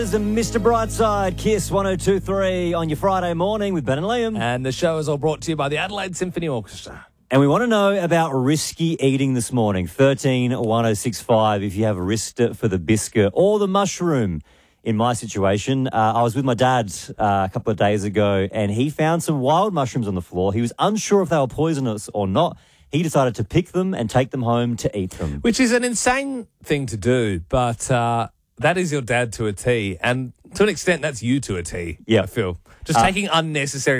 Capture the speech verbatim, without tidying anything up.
This is Mister Brightside, Kiss one oh two point three on your Friday morning with Ben and Liam. And the show is all brought to you by the Adelaide Symphony Orchestra. And we want to know about risky eating this morning. thirteen one oh six five if you have risked it for the biscuit or the mushroom. In my situation, uh, I was with my dad uh, a couple of days ago and he found some wild mushrooms on the floor. He was unsure if they were poisonous or not. He decided to pick them and take them home to eat them. Which is an insane thing to do, but uh, that is your dad to a T. And to an extent, that's you to a T, Yeah. I feel. Just Uh, taking unnecessary